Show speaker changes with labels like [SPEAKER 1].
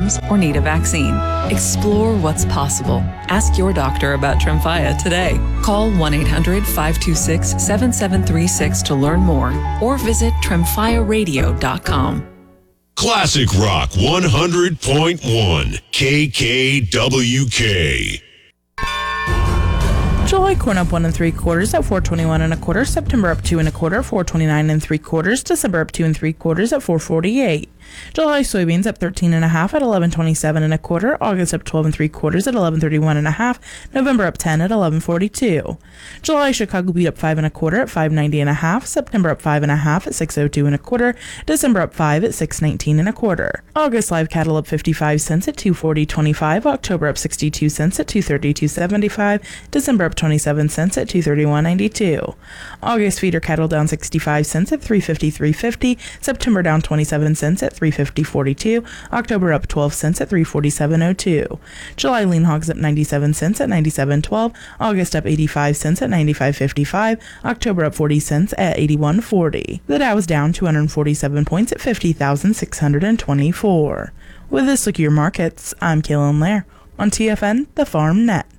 [SPEAKER 1] symptoms or need a vaccine. Explore what's possible. Ask your doctor about Tremfya today. Call 1-800-526-7736 to learn more or visit tremfyaradio.com.
[SPEAKER 2] Classic Rock 100.1 KKWK.
[SPEAKER 3] July corn up 1 3/4 at $4.21 1/4. September up 2 1/4, $4.29 3/4. December up 2 3/4 at $4.48. July soybeans up 13 1/2 at $11.27 1/4. August up 12 3/4 at $11.31 1/2. November up 10 at $11.42. July Chicago beet up 5 1/4 at $5.90 1/2. September up 5 1/2 at $6.02 1/4. December up 5 at $6.19 1/4. August live cattle up 55 cents at $2.40.25. October up 62 cents at $2.32.75. December up 27 cents at $2.31.92. August feeder cattle down 65 cents at $3.53.50. September down 27 cents at $3.50.42. October up 12 cents at $3.47.02. July lean hogs up 97 cents at $97.12. August up 85 cents at $95.55. October up 40 cents at $81.40. The Dow is down 247 points at 50,624. With this look at your markets, I'm Kaylin Lair on TFN, the Farm Net.